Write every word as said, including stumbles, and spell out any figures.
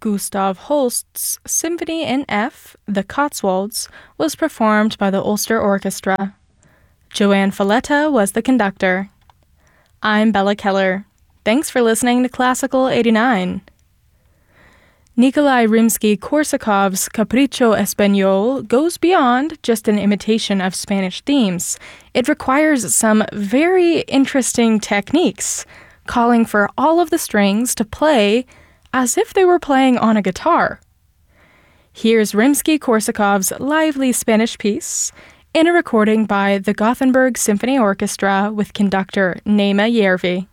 Gustav Holst's Symphony in F, The Cotswolds, was performed by the Ulster Orchestra. Joanne Falletta was the conductor. I'm Bella Keller. Thanks for listening to Classical eighty-nine. Nikolai Rimsky-Korsakov's Capriccio Espagnol goes beyond just an imitation of Spanish themes. It requires some very interesting techniques, calling for all of the strings to play as if they were playing on a guitar. Here's Rimsky-Korsakov's lively Spanish piece in a recording by the Gothenburg Symphony Orchestra with conductor Naima Järvi.